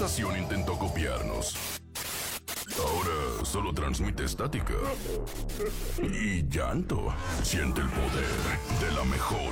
estación intentó copiarnos. Ahora solo transmite estática y llanto. Siente el poder de la mejor